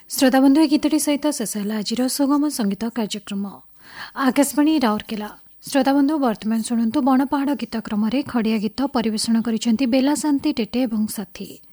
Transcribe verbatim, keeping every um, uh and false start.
श्रोताबंधु ए गीतटी सहित शेष है आज सुगम संगीत कार्यक्रम आकाशवाणी राउरकेला। श्रोताबंधु वर्तमान शुणु बणपहाड़ गीत क्रम खड़िया गीत परिवेषण कर बेला शांति टेटे और साथी।